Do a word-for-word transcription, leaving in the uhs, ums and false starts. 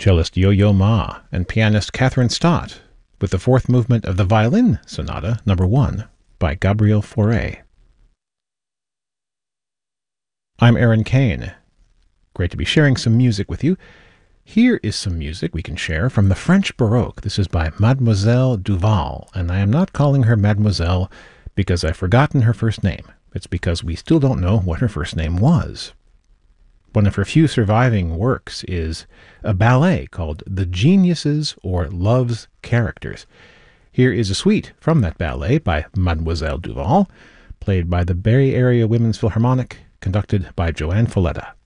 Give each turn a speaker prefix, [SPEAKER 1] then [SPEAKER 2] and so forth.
[SPEAKER 1] cellist Yo-Yo Ma and pianist Catherine Stott, with the fourth movement of the Violin Sonata Number one by Gabriel Fauré. I'm Aaron Kane. Great to be sharing some music with you. Here is some music we can share from the French Baroque. This is by Mademoiselle Duval, and I am not calling her Mademoiselle because I've forgotten her first name. It's because we still don't know what her first name was. One of her few surviving works is a ballet called The Geniuses or Love's Characters. Here is a suite from that ballet by Mademoiselle Duval, played by the Bay Area Women's Philharmonic, conducted by Joanne Folletta.